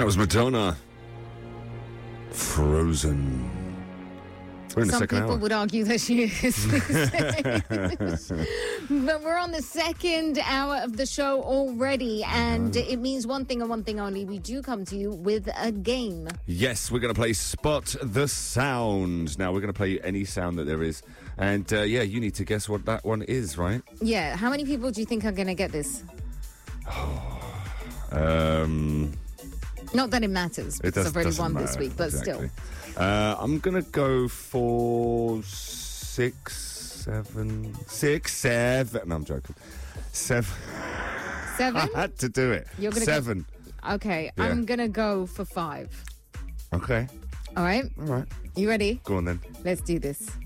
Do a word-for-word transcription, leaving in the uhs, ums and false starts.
That was Madonna. Frozen. We're in the Some second people hour. would argue that she is. But we're on the second hour of the show already, and it means one thing and one thing only. We do come to you with a game. Yes, we're going to play Spot the Sound. Now, we're going to play any sound that there is. And, uh, yeah, you need to guess what that one is, right? Yeah, how many people do you think are going to get this? Um, Not that it matters, it because does, I've already doesn't won matter. this week, but exactly. still. Uh, I'm going to go for six, seven, six, seven. No, I'm joking. Seven. Seven? I had to do it. You're gonna seven. Go, okay, Yeah. I'm going to go for five. Okay. All right? All right. You ready? Go on then. Let's do this.